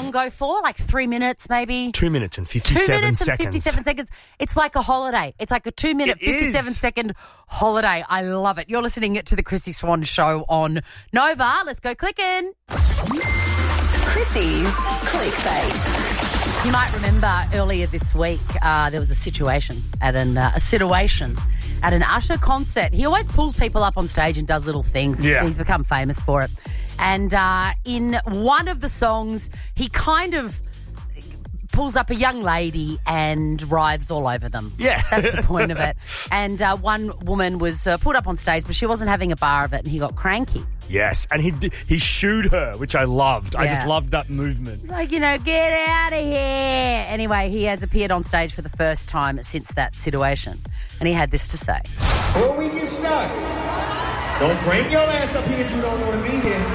song go for? Like 3 minutes maybe? 2 minutes and 57 seconds. 2 minutes and 57 seconds. It's like a holiday. It's like a 2 minute, 57-second holiday. I love it. You're listening to the Chrissy Swan Show on Nova. Let's go clicking. Chrissy's Clickbait. You might remember earlier this week there was a situation at an Usher concert. He always pulls people up on stage and does little things. Yeah. He's become famous for it. And in one of the songs, he kind of pulls up a young lady and writhes all over them. Yeah. That's the point of it. And one woman was put up on stage, but she wasn't having a bar of it, and he got cranky. Yes, and he shooed her, which I loved. I just loved that movement. Like, get out of here. Anyway, he has appeared on stage for the first time since that situation. And he had this to say. Before we get started, don't bring your ass up here if you don't want to be here.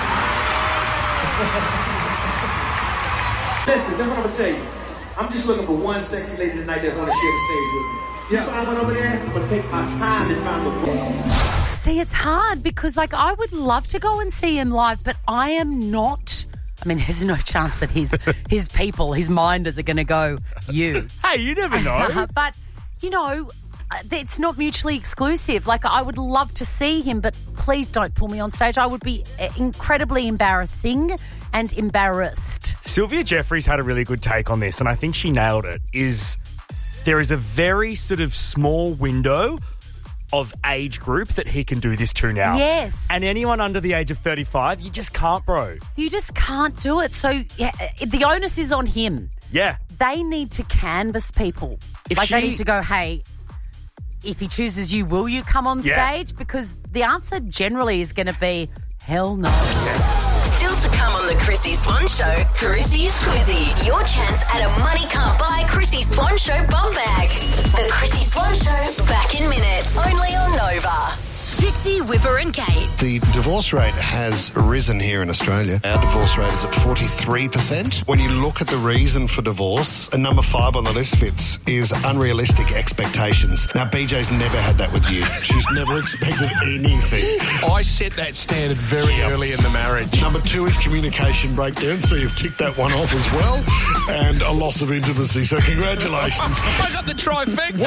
Listen, that's what I'm going to tell you. I'm just looking for one sexy lady tonight that want to share the stage with me. You find one over there? I'm going to take my time and find the one. See, it's hard because, like, I would love to go and see him live, but I am not. I mean, there's no chance that his people, his minders are going to go, you. Hey, you never know. But, you know, it's not mutually exclusive. Like, I would love to see him, but please don't pull me on stage. I would be incredibly embarrassing and embarrassed. Sylvia Jeffries had a really good take on this, and I think she nailed it, there is a very sort of small window of age group that he can do this to now. Yes. And anyone under the age of 35, you just can't, bro. You just can't do it. So yeah, the onus is on him. Yeah. They need to canvass people. They need to go, hey, if he chooses you, will you come on stage? Because the answer generally is going to be, hell no. Still to come on the Chrissy Swan Show, Chrissy's Quizzy. Your chance at a money can't buy Chrissy Swan Show bum bag. The Chrissy Swan Show, back in minutes. Only on Nova. Fitzy, Whipper and Kate. The divorce rate has risen here in Australia. Our divorce rate is at 43%. When you look at the reason for divorce, a number 5 on the list, Fitz, is unrealistic expectations. Now, BJ's never had that with you. She's never expected anything. I set that standard very early in the marriage. Number 2 is communication breakdown, so you've ticked that one off as well. And a loss of intimacy, so congratulations. I got the trifecta.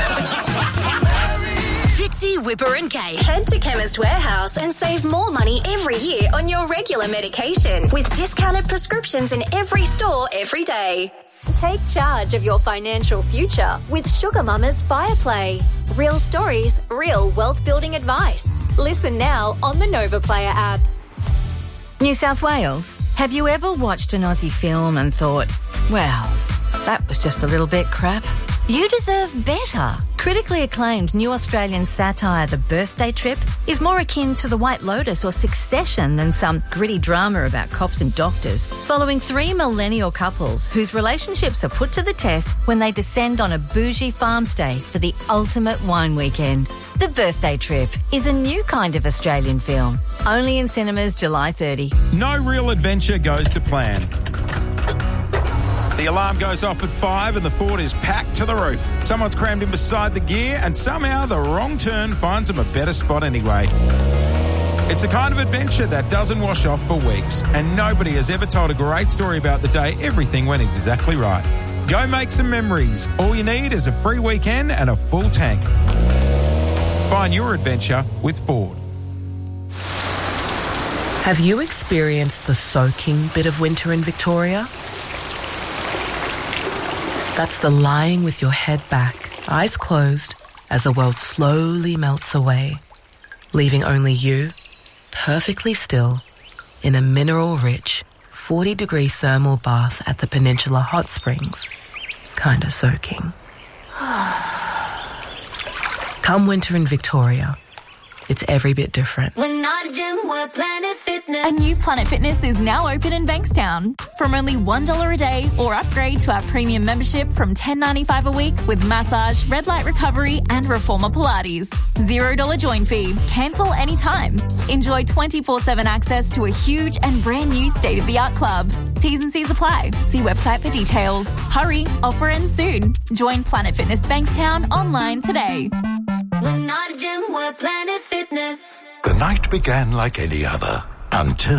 Fitzy, Whipper and Kate. Head to Chemist Warehouse and save more money every year on your regular medication with discounted prescriptions in every store every day. Take charge of your financial future with Sugar Mama's Fire Play. Real stories, real wealth-building advice. Listen now on the Nova Player app. New South Wales, have you ever watched an Aussie film and thought, well, that was just a little bit crap? You deserve better. Critically acclaimed new Australian satire The Birthday Trip is more akin to The White Lotus or Succession than some gritty drama about cops and doctors, following 3 millennial couples whose relationships are put to the test when they descend on a bougie farm stay for the ultimate wine weekend. The Birthday Trip is a new kind of Australian film, only in cinemas July 30. No real adventure goes to plan. The alarm goes off at 5 and the Ford is packed to the roof. Someone's crammed in beside the gear and somehow the wrong turn finds them a better spot anyway. It's a kind of adventure that doesn't wash off for weeks, and nobody has ever told a great story about the day everything went exactly right. Go make some memories. All you need is a free weekend and a full tank. Find your adventure with Ford. Have you experienced the soaking bit of winter in Victoria? That's the lying with your head back, eyes closed, as the world slowly melts away, leaving only you, perfectly still, in a mineral-rich, 40-degree thermal bath at the Peninsula Hot Springs, kinda soaking. Come winter in Victoria, it's every bit different. We're not a gym, we're Planet Fitness. A new Planet Fitness is now open in Bankstown. From only $1 a day or upgrade to our premium membership from $10.95 a week with massage, red light recovery and reformer Pilates. $0 join fee. Cancel anytime. Enjoy 24/7 access to a huge and brand new state-of-the-art club. T's and C's apply. See website for details. Hurry, offer ends soon. Join Planet Fitness Bankstown online today. We're not a gym, we're Planet Fitness. The night began like any other until...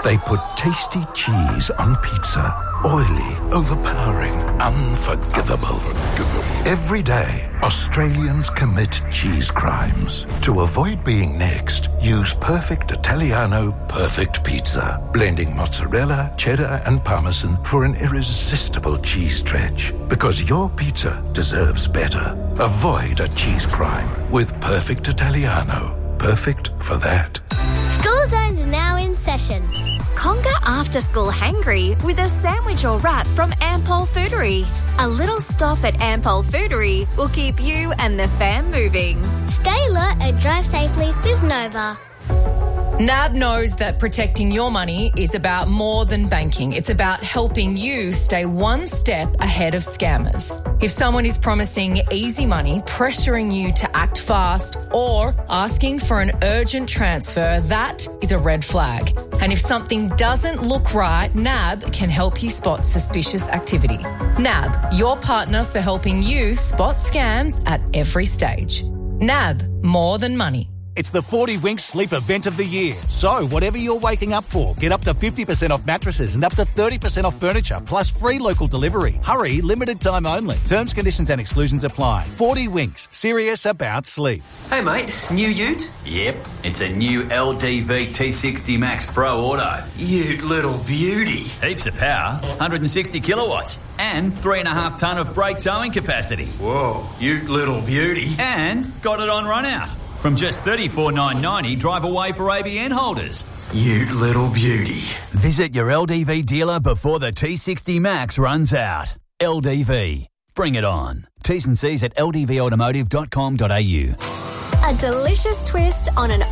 They put tasty cheese on pizza. Oily, overpowering, unforgivable. Every day, Australians commit cheese crimes. To avoid being next, use Perfect Italiano Perfect Pizza, blending mozzarella, cheddar and parmesan for an irresistible cheese stretch. Because your pizza deserves better. Avoid a cheese crime with Perfect Italiano. Perfect for that. School Zone's now in session. Conquer after-school hangry with a sandwich or wrap from Ampol Foodery. A little stop at Ampol Foodery will keep you and the fam moving. Stay alert and drive safely with Nova. NAB knows that protecting your money is about more than banking. It's about helping you stay one step ahead of scammers. If someone is promising easy money, pressuring you to act fast, or asking for an urgent transfer, that is a red flag. And if something doesn't look right, NAB can help you spot suspicious activity. NAB, your partner for helping you spot scams at every stage. NAB, more than money. It's the 40 Winks sleep event of the year. So, whatever you're waking up for, get up to 50% off mattresses and up to 30% off furniture, plus free local delivery. Hurry, limited time only. Terms, conditions and exclusions apply. 40 Winks, serious about sleep. Hey mate, new ute? Yep, it's a new LDV T60 Max Pro Auto. Ute little beauty. Heaps of power, 160 kilowatts, and 3.5 tonne of brake towing capacity. Whoa, ute little beauty. And got it on run out. From just $34,990, drive away for ABN holders. You little beauty. Visit your LDV dealer before the T60 Max runs out. LDV. Bring it on. T's and C's at ldvautomotive.com.au. A delicious twist on an